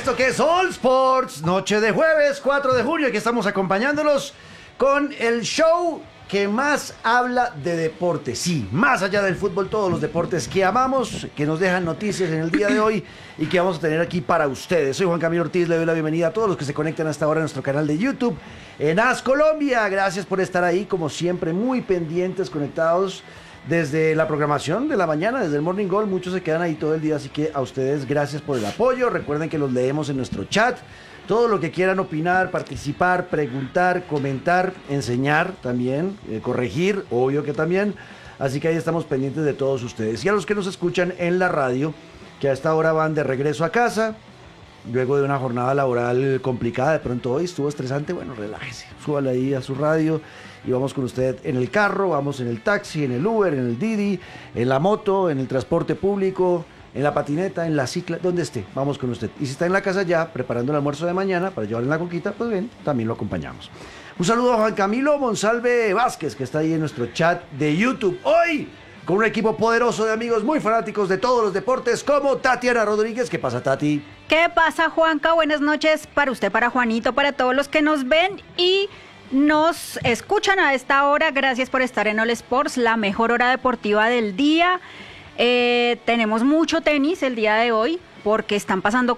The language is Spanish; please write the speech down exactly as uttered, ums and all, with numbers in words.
esto que es All Sports, noche de jueves cuatro de julio, que estamos acompañándolos con el show que más habla de deporte. Sí, más allá del fútbol, todos los deportes que amamos, que nos dejan noticias en el día de hoy y que vamos a tener aquí para ustedes. Soy Juan Camilo Ortiz, le doy la bienvenida a todos los que se conectan hasta ahora a nuestro canal de YouTube en A S Colombia. Gracias por estar ahí, como siempre, muy pendientes, conectados desde la programación de la mañana, desde el Morning Goal. Muchos se quedan ahí todo el día, así que a ustedes gracias por el apoyo. Recuerden que los leemos en nuestro chat. Todo lo que quieran opinar, participar, preguntar, comentar, enseñar también, eh, corregir, obvio que también. Así que ahí estamos pendientes de todos ustedes. Y a los que nos escuchan en la radio, que a esta hora van de regreso a casa, luego de una jornada laboral complicada, de pronto hoy estuvo estresante, bueno, relájese, súbale ahí a su radio y vamos con usted en el carro, vamos en el taxi, en el Uber, en el Didi, en la moto, en el transporte público, en la patineta, en la cicla, donde esté, vamos con usted. Y si está en la casa ya, preparando el almuerzo de mañana para llevarle en la coquita, pues bien, también lo acompañamos. Un saludo a Juan Camilo Monsalve Vázquez, que está ahí en nuestro chat de YouTube. Hoy, con un equipo poderoso de amigos muy fanáticos de todos los deportes, como Tatiana Rodríguez. ¿Qué pasa, Tati? ¿Qué pasa, Juanca? Buenas noches para usted, para Juanito, para todos los que nos ven y nos escuchan a esta hora. Gracias por estar en All Sports, la mejor hora deportiva del día. Eh, tenemos mucho tenis el día de hoy porque están pasando